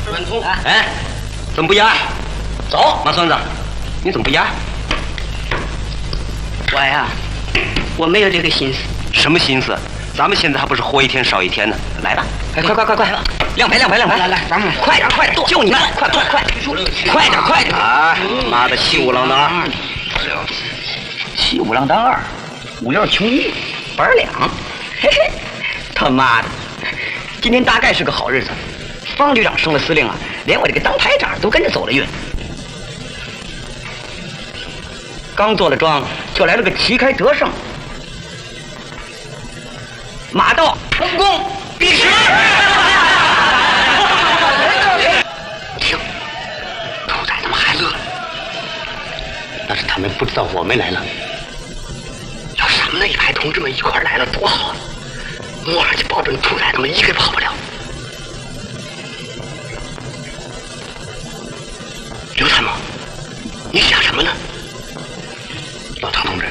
软通。哎，怎么不压？走，马孙子，你怎么不压？ 我呀，我没有这个心思。 什么心思？咱们现在还不是活一天少一天呢？来吧，快，亮牌， 来，咱们快点，就你们，快点！啊，妈的，骑五郎当二， 骑五郎当二，5六穷一，8两，嘿嘿，他妈的，今天大概是个好日子。方局长升了司令啊，连我这个当排长都跟着走了运。刚做了庄，就来了个旗开得胜。马到成功必时。 听，兔崽子们还乐，那是他们不知道我们来了。要是咱们那一排同志们一块来了，多好！摸上去保准兔崽子们一个也跑不了。刘参谋，你想什么呢？老张同志，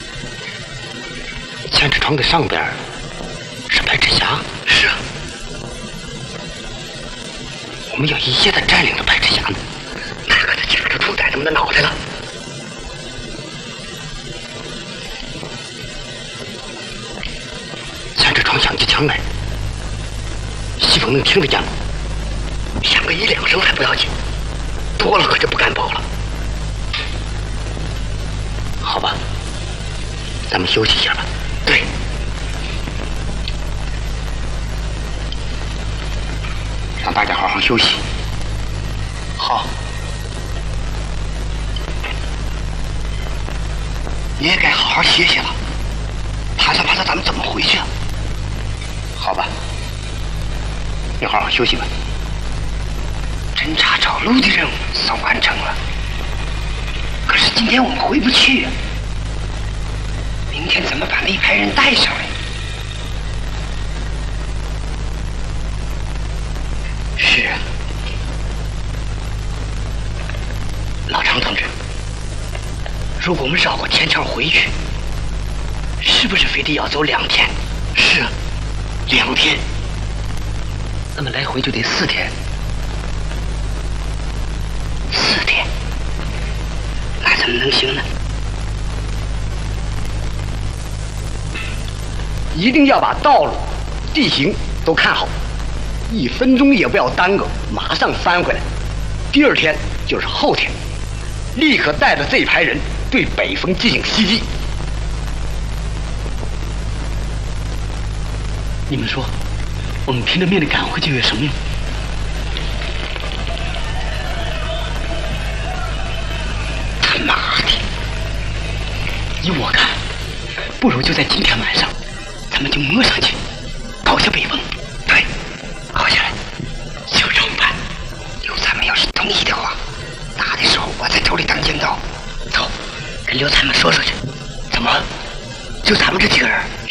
千纸窗的上边是白纸峡。是啊，我们要一夜的占领了白纸峡呢，那可就夹着兔崽子们的脑袋了。千纸窗响起枪来，西风能听得见吗？响个1、2声还不要紧，多了可就不敢保了。好吧，咱们休息一下吧。对，让大家好好休息。好，你也该好好歇歇了。盘算咱们怎么回去啊？好吧，你好好休息吧。侦察找路的任务算完成了，可是今天我们回不去啊。明天怎么把那一排人带上来？是啊，老常同志，如果我们绕过天桥回去，是不是非得要走2天？是啊，2天。那么来回就得4天。4天，那怎么能行呢？一定要把道路、地形都看好，1分钟也不要耽搁，马上翻回来。第2天就是后天，立刻带着这一排人对北风进行袭击。你们说，我们拼了命的赶回去有什么用？他妈的！依我看，不如就在今天晚上，咱们就摸上去，搞下北风。对，搞下来，就这么办。刘参谋要是同意的话，打的时候我在头里当尖刀。走，跟刘参谋说去。怎么？就咱们这几个人？